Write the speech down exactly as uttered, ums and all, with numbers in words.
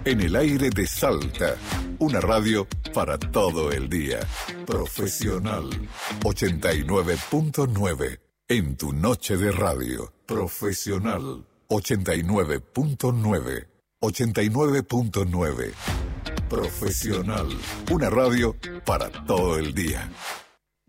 En el aire de Salta, una radio para todo el día. Profesional ochenta y nueve punto nueve. En tu noche de radio. Profesional ochenta y nueve punto nueve. ochenta y nueve punto nueve. Profesional, una radio para todo el día.